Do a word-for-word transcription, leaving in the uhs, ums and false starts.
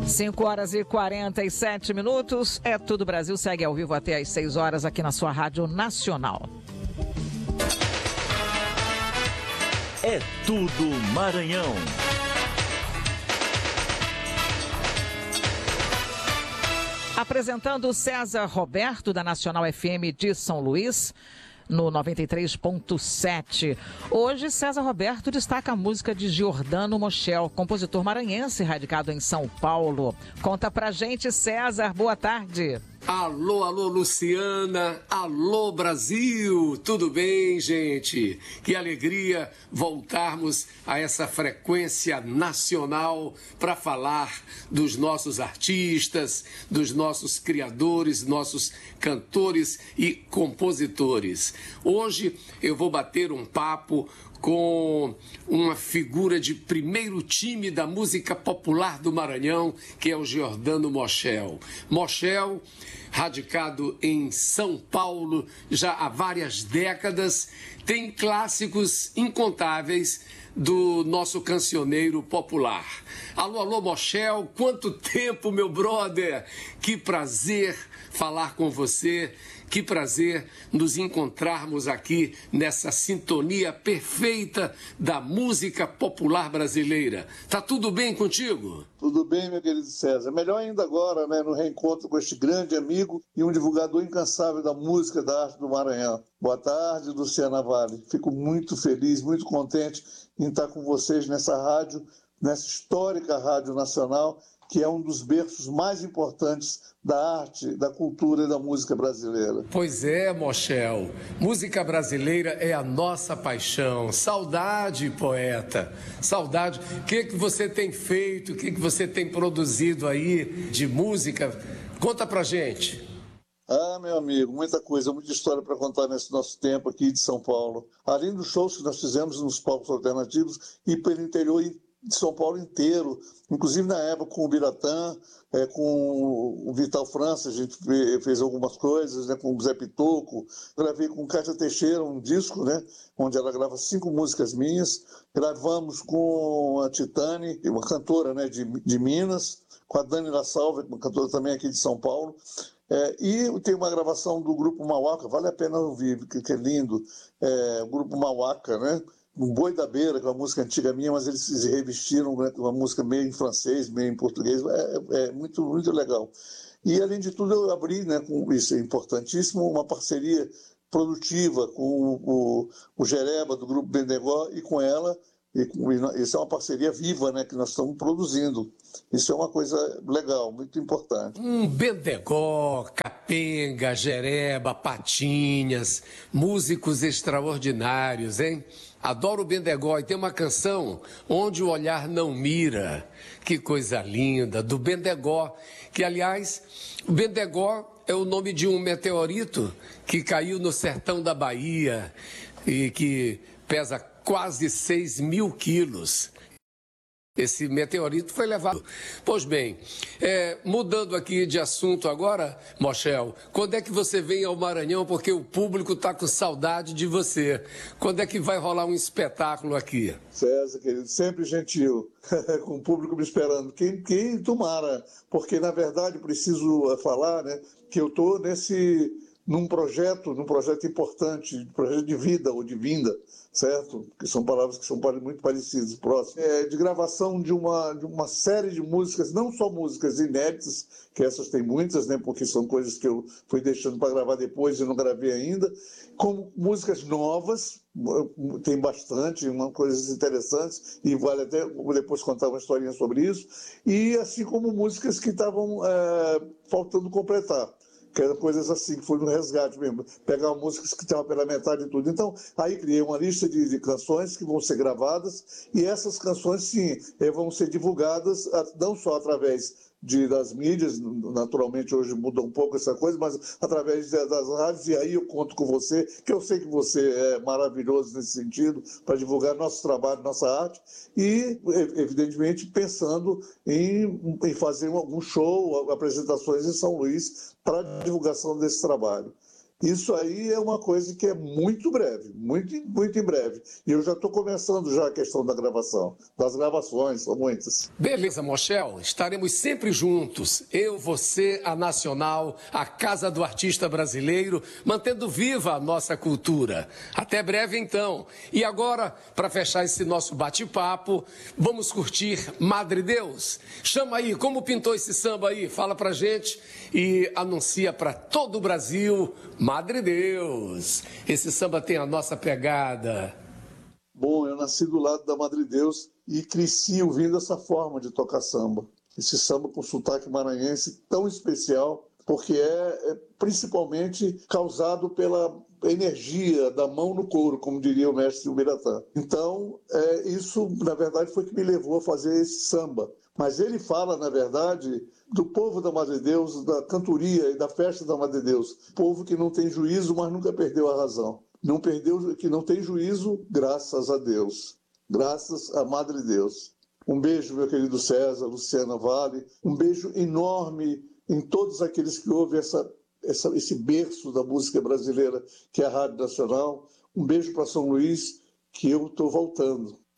cinco horas e quarenta e sete minutos. É Tudo Brasil, segue ao vivo até às seis horas aqui na sua Rádio Nacional. É Tudo Maranhão. Apresentando César Roberto, da Nacional F M de São Luís, no noventa e três ponto sete. Hoje, César Roberto destaca a música de Giordano Moschel, compositor maranhense radicado em São Paulo. Conta pra gente, César, boa tarde. Alô, alô, Luciana, alô, Brasil, tudo bem, gente? Que alegria voltarmos a essa frequência nacional para falar dos nossos artistas, dos nossos criadores, nossos cantores e compositores. Hoje eu vou bater um papo com uma figura de primeiro time da música popular do Maranhão, que é o Giordano Moschel. Moschel, radicado em São Paulo já há várias décadas, tem clássicos incontáveis do nosso cancioneiro popular. Alô, alô, Moschel, quanto tempo, meu brother! Que prazer falar com você. Que prazer nos encontrarmos aqui nessa sintonia perfeita da música popular brasileira. Tá tudo bem contigo? Tudo bem, meu querido César. Melhor ainda agora, né, no reencontro com este grande amigo e um divulgador incansável da música da arte do Maranhão. Boa tarde, Luciana Vale. Fico muito feliz, muito contente em estar com vocês nessa rádio, nessa histórica Rádio Nacional, que é um dos berços mais importantes da arte, da cultura e da música brasileira. Pois é, Moschel. Música brasileira é a nossa paixão. Saudade, poeta. Saudade. O que, que você tem feito, o que, que você tem produzido aí de música? Conta pra gente. Ah, meu amigo, muita coisa, muita história para contar nesse nosso tempo aqui de São Paulo. Além dos shows que nós fizemos nos palcos alternativos e pelo interior de São Paulo inteiro, inclusive na época com o Biratã, é, com o Vital França, a gente fez algumas coisas, né, com o Zé Pitoco, gravei com Cátia Teixeira um disco, né, onde ela grava cinco músicas minhas, gravamos com a Titane, uma cantora, né, de, de Minas, com a Dani La Salve, uma cantora também aqui de São Paulo, é, e tem uma gravação do Grupo Mauaca, vale a pena ouvir, que, que é lindo, é, o Grupo Mauaca, né, um Boi da Beira, que é uma música antiga minha, mas eles se revestiram, né, com uma música meio em francês, meio em português, é, é muito, muito legal. E, além de tudo, eu abri, né, com isso é importantíssimo, uma parceria produtiva com o, o, o Jereba, do Grupo Bendegó, e com ela, e, com, e isso é uma parceria viva, né, que nós estamos produzindo. Isso é uma coisa legal, muito importante. Um Bendegó, Capenga, Jereba, Patinhas, músicos extraordinários, hein? Adoro o Bendegó e tem uma canção, Onde o Olhar Não Mira. Que coisa linda, do Bendegó, que, aliás, o Bendegó é o nome de um meteorito que caiu no sertão da Bahia e que pesa quase seis mil quilos. Esse meteorito foi levado. Pois bem, é, mudando aqui de assunto agora, Moschel, quando é que você vem ao Maranhão? Porque o público está com saudade de você. Quando é que vai rolar um espetáculo aqui? César, querido, sempre gentil, com o público me esperando. Quem, quem tomara, porque na verdade preciso falar, né, que eu estou nesse... num projeto, num projeto importante, projeto de vida ou de vinda, certo? Que são palavras que são muito parecidas, próximas. É, de gravação de uma, de uma série de músicas, não só músicas inéditas, que essas tem muitas, né? Porque são coisas que eu fui deixando para gravar depois e não gravei ainda, como músicas novas, tem bastante, uma, coisas interessantes, e vale até depois contar uma historinha sobre isso, e assim como músicas que estavam é, faltando completar. Que eram coisas assim, que foi no resgate mesmo, pegar músicas que estavam pela metade e tudo. Então, aí criei uma lista de, de canções que vão ser gravadas, e essas canções, sim, vão ser divulgadas não só através de, das mídias, naturalmente hoje muda um pouco essa coisa, mas através de, das rádios, e aí eu conto com você, que eu sei que você é maravilhoso nesse sentido, para divulgar nosso trabalho, nossa arte, e, evidentemente, pensando em, em fazer algum show, apresentações em São Luís, para a divulgação desse trabalho. Isso aí é uma coisa que é muito breve, muito, muito em breve. E eu já estou começando já a questão da gravação, das gravações, são muitas. Beleza, Mochel, estaremos sempre juntos. Eu, você, a Nacional, a Casa do Artista Brasileiro, mantendo viva a nossa cultura. Até breve, então. E agora, para fechar esse nosso bate-papo, vamos curtir Madre Deus. Chama aí, como pintou esse samba aí? Fala pra gente e anuncia para todo o Brasil, Madre Deus. Esse samba tem a nossa pegada. Bom, eu nasci do lado da Madre Deus e cresci ouvindo essa forma de tocar samba. Esse samba com sotaque maranhense tão especial, porque é, é principalmente causado pela energia da mão no couro, como diria o mestre Ubiratã. Então, é, isso, na verdade, foi que me levou a fazer esse samba. Mas ele fala, na verdade, do povo da Madre Deus, da cantoria e da festa da Madre Deus. Povo que não tem juízo, mas nunca perdeu a razão. Não perdeu, que não tem juízo, graças a Deus. Graças à Madre Deus. Um beijo, meu querido César, Luciana Vale. Um beijo enorme em todos aqueles que ouvem essa, essa, esse berço da música brasileira, que é a Rádio Nacional. Um beijo para São Luís, que eu estou voltando.